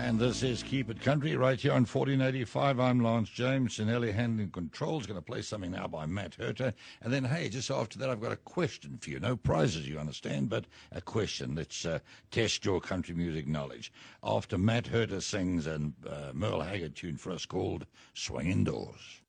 And this is Keep It Country right here on 1485. I'm Lance James, and Ellie handling controls. Going to play something now by Matt Herter. And then, hey, just after that, I've got a question for you. No prizes, you understand, but a question. Let's test your country music knowledge. After Matt Herter sings a Merle Haggard tune for us called Swing Indoors.